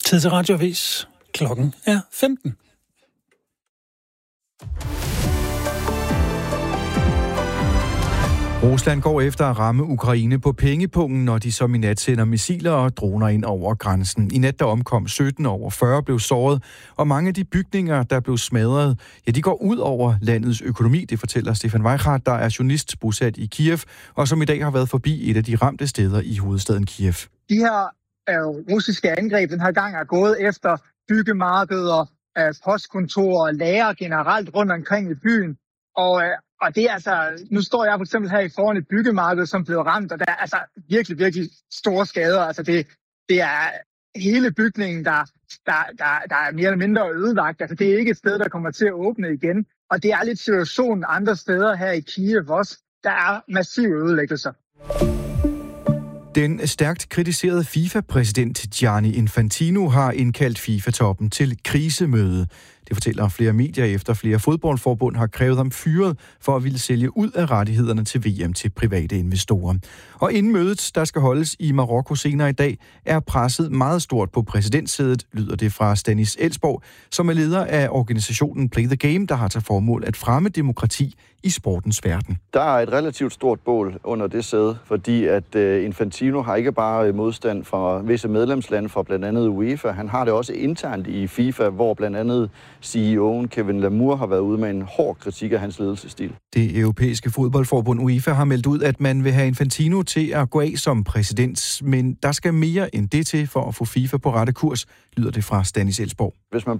Tid til radioavis. Klokken er 15. Rusland går efter at ramme Ukraine på pengepungen, når de som i nat sender missiler og droner ind over grænsen. I nat der omkom 17, over 40 blev såret, og mange af de bygninger, der blev smadret, ja, de går ud over landets økonomi, det fortæller Stefan Weichardt, der er journalist bosat i Kiev, og som i dag har været forbi et af de ramte steder i hovedstaden Kiev. De her russiske angreb den her gang er gået efter byggemarkeder, postkontorer, lager generelt rundt omkring i byen, og det er altså, nu står jeg for eksempel her foran et byggemarked, som blev ramt, og der er altså virkelig, virkelig store skader. Altså det er hele bygningen, der er mere eller mindre ødelagt. Altså det er ikke et sted, der kommer til at åbne igen. Og det er lidt situationen andre steder her i Kiev også. Der er massive ødelæggelser. Den stærkt kritiserede FIFA-præsident Gianni Infantino har indkaldt FIFA-toppen til krisemøde. Det fortæller flere medier efter flere fodboldforbund har krævet ham fyret for at ville sælge ud af rettighederne til VM til private investorer. Og inden mødet, der skal holdes i Marokko senere i dag, er presset meget stort på præsidentsædet, lyder det fra Stanis Elsborg, som er leder af organisationen Play the Game, der har til formål at fremme demokrati i sportens verden. Der er et relativt stort bål under det sæde, fordi at Infantino har ikke bare modstand fra visse medlemslande, fra blandt andet UEFA. Han har det også internt i FIFA, hvor blandt andet CEO'en Kevin Lamour har været ude med en hård kritik af hans ledelsesstil. Det europæiske fodboldforbund UEFA har meldt ud, at man vil have Infantino til at gå af som præsident, men der skal mere end det til for at få FIFA på rette kurs, lyder det fra Stanis Elsborg. Hvis man